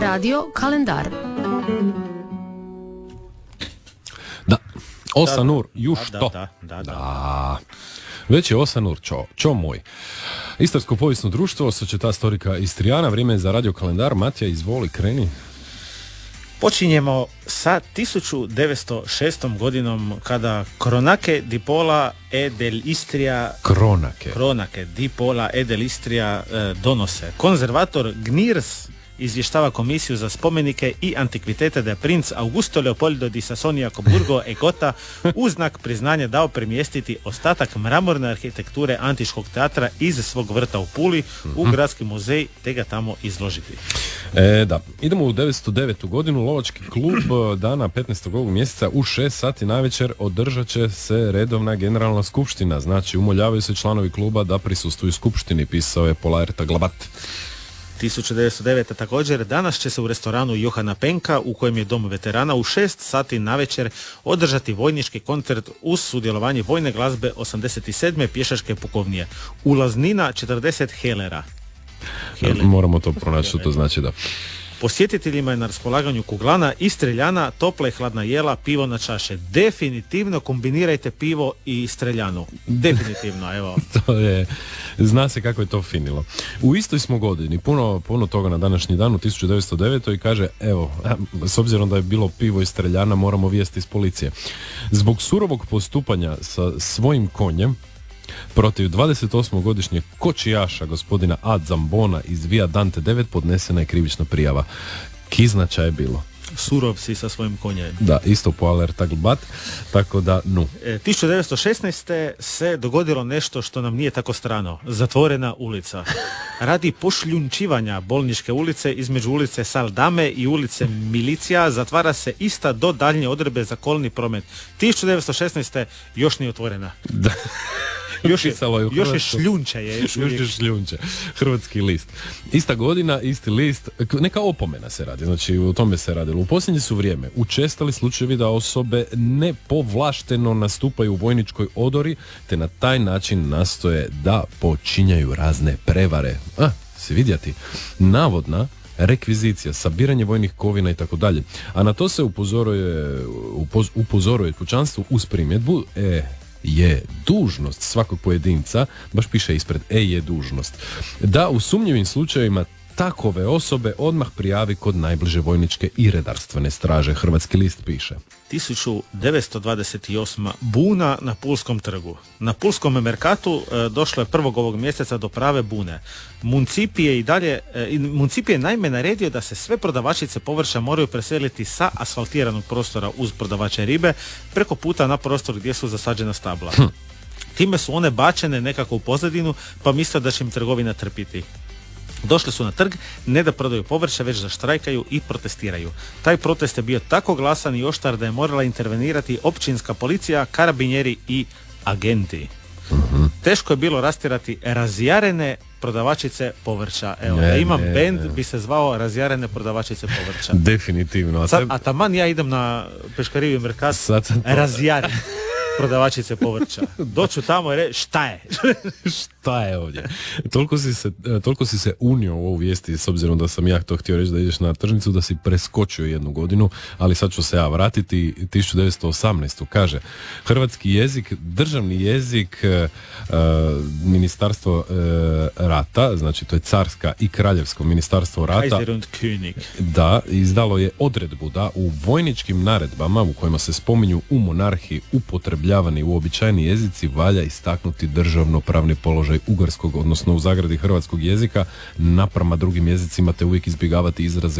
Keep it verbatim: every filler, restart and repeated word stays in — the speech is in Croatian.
Radio Kalendar. Da, Osanur, ju što? Da, da, da, da. Da. Već je Osanur, čo, čo moj. Istarsko povijesno društvo, Società Storica Istriana, vrijeme je za Radio Kalendar. Matija, izvoli, kreni. Počinjemo sa tisuću devetsto šestom godinom kada Cronache di Pola e dell'Istria Kronake. Cronache di Pola e dell'Istria eh, donose. Konzervator Gnirs izvještava komisiju za spomenike i antikvitete da je princ Augusto Leopoldo di Sassonia Coburgo e Gotha uz znak priznanja dao premjestiti ostatak mramorne arhitekture antičkog teatra iz svog vrta u Puli u gradski muzej te ga tamo izložiti. E, da, idemo u devetsto devetu godinu. Lovački klub dana petnaestog ovog mjeseca u šest sati navečer održat će se redovna generalna skupština. Znači, umoljavaju se članovi kluba da prisustvuju skupštini, pisao je Polarta Glabat. tisuću devetsto devete također, danas će se u restoranu Johana Penka, u kojem je dom veterana, u šest sati navečer održati vojnički koncert uz sudjelovanje vojne glazbe osamdeset sedme pješačke pukovnije. Ulaznina četrdeset helera. Hele. Moramo to pronaći što to znači, da. Posjetiteljima je na raspolaganju kuglana i streljana, topla i hladna jela, pivo na čaše. Definitivno kombinirajte pivo i streljanu. Definitivno, evo. To je, zna se kako je to finilo. U istoj smo godini, puno, puno toga na današnji dan, u tisuću devetsto devete i kaže, evo, s obzirom da je bilo pivo i streljana, moramo vijesti iz policije. Zbog surovog postupanja sa svojim konjem protiv dvadesetosmogodišnjeg kočijaša gospodina Ad Zambona iz Via Dante devet podnesena je krivična prijava. Kiznača je bilo. Surov si sa svojim konjem. Da, isto po Alerta Glbat, tako da, nu. E, tisuću devetsto šesnaeste se dogodilo nešto što nam nije tako strano. Zatvorena ulica. Radi pošljunčivanja bolničke ulice između ulice Saldame i ulice Milicija zatvara se ista do daljnje odredbe za kolni promet. tisuću devetsto šesnaeste još nije otvorena. Da. Još je, još je šljunče. Je, još još je šljunče. Hrvatski list. Ista godina, isti list. Neka opomena se radi. Znači, u tome se radilo. U posljednje su vrijeme učestali slučajevi da osobe nepovlašteno nastupaju u vojničkoj odori, te na taj način nastoje da počinjaju razne prevare. A, se vidjeti. Navodna rekvizicija, sabiranje vojnih kovina i tako dalje. A na to se upozoruje, upoz, upozoruje kućanstvo uz primjedbu, e, je dužnost svakog pojedinca, baš piše ispred, e je dužnost, da u sumnjivim slučajevima takove osobe odmah prijavi kod najbliže vojničke i redarstvene straže. Hrvatski list piše. tisuću devetsto dvadeset osma buna na Pulskom trgu. Na Pulskom merkatu e, došlo je prvog ovog mjeseca do prave bune. Muncipi je i dalje, e, Muncipi je naime naredio da se sve prodavačice povrća moraju preseliti sa asfaltiranog prostora uz prodavače ribe preko puta na prostor gdje su zasađena stabla. Hm. Time su one bačene nekako u pozadinu, pa misle da će im trgovina trpiti. Došli su na trg, ne da prodaju povrće, već da štrajkaju i protestiraju. Taj protest je bio tako glasan i oštar da je morala intervenirati općinska policija, karabinjeri i agenti. Uh-huh. Teško je bilo rastjerati razjarene prodavačice povrća. Evo, ne, da imam ne, bend ne. Bi se zvao Razjarene prodavačice povrća. Definitivno. A, Sad, te... a taman ja idem na Peškarivi merkat Sad... razjarene prodavačice povrća. Doću tamo i reći šta je? Šta je ovdje? Toliko si, se, toliko si se unio u ovu vijesti, s obzirom da sam ja to htio reći da ideš na tržnicu, da si preskočio jednu godinu, ali sad ću se ja vratiti. tisuću devetsto osamnaeste kaže, hrvatski jezik, državni jezik uh, ministarstvo uh, rata, znači to je carska i kraljevsko ministarstvo rata, Kaiser und König. Da, izdalo je odredbu da u vojničkim naredbama u kojima se spominju u monarhiji upotrebljavani uobičajeni jezici valja istaknuti državnopravni položaj ugarskog, odnosno u zagradi hrvatskog jezika naprama drugim jezicima, te uvijek izbjegavati izraze